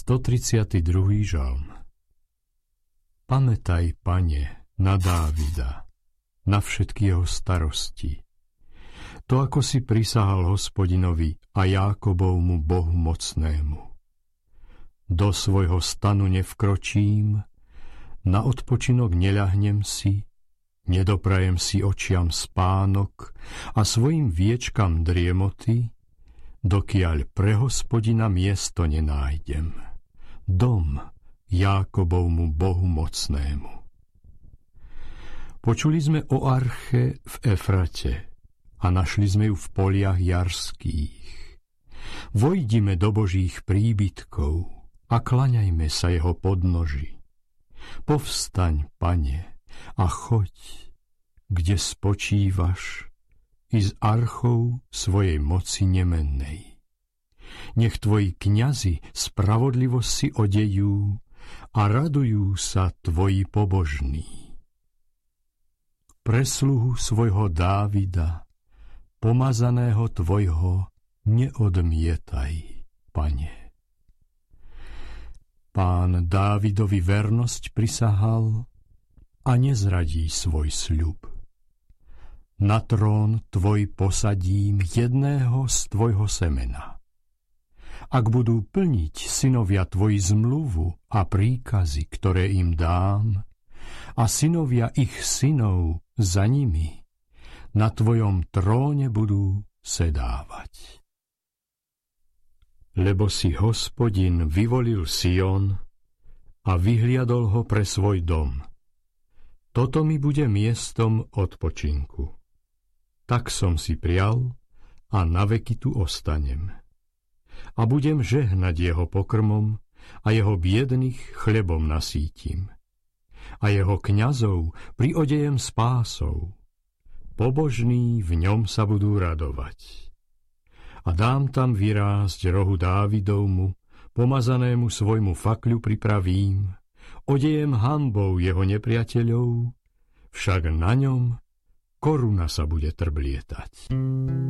132. žalm. Pamätaj, Pane, na Dávida, na všetky jeho starosti. To, ako si prisahal Hospodinovi a Jákobovmu Bohu mocnému. Do svojho stanu nevkročím, na odpočinok neľahnem si, nedoprajem si očiam spánok a svojim viečkam driemoty, dokiaľ pre Hospodina miesto nenájdem. Dom Jákobovmu Bohu mocnému. Počuli sme o arche v Efrate a našli sme ju v poliach jarských. Vojdime do Božích príbytkov a klaňajme sa jeho podnoži. Povstaň, Pane, a choď, kde spočívaš, i s archou svojej moci nemennej. Nech tvoji kňazi spravodlivosť si odejú a radujú sa tvoji pobožní. Pre sluhu svojho Dávida, pomazaného tvojho, neodmietaj, Pane. Pán Dávidovi vernosť prisahal a nezradí svoj sľub. Na trón tvoj posadím jedného z tvojho semena. Ak budú plniť synovia tvoji zmluvu a príkazy, ktoré im dám, a synovia ich synov za nimi, na tvojom tróne budú sedávať. Lebo si Hospodin vyvolil Sion a vyhliadol ho pre svoj dom. Toto mi bude miestom odpočinku. Tak som si prial a naveky tu ostanem. A budem žehnať jeho pokrmom a jeho biedných chlebom nasítim. A jeho kňazov priodejem spásou. Pobožní v ňom sa budú radovať. A dám tam vyrásť rohu Dávidovmu, pomazanému svojmu fakľu pripravím, odejem hanbou jeho nepriateľov, však na ňom koruna sa bude trblietať.